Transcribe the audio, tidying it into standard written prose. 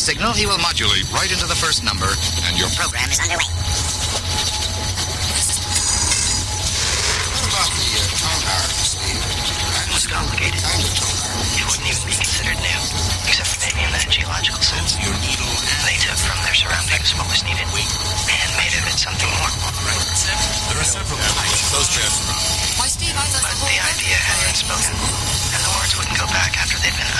signal, he will modulate right into the first number, and your program is underway. What about the tone arc, Steve? It was complicated. It wouldn't even be considered new, except for maybe in the geological sense. Your needle and They took from their surroundings what was needed and made of it something more. there are several types. Those transfer. Why, Steve, I thought But the whole the idea had been spoken, and the words wouldn't go back after they'd been